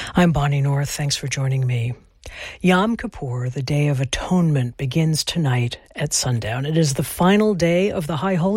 I'm Bonnie North. Thanks for joining me. Yom Kippur, the Day of Atonement, begins tonight at sundown. It is the final day of the High Holy